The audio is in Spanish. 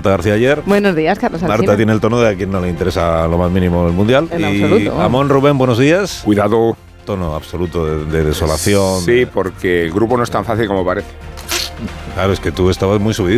Marta García Ayer. Buenos días, Carlos Alsina. Marta tiene el tono de a quien no le interesa lo más mínimo el Mundial. En y absoluto. Amón Rubén, buenos días. Cuidado. Tono absoluto de desolación. Sí, porque el grupo no es tan fácil como parece. Claro, es que tú estabas muy subido.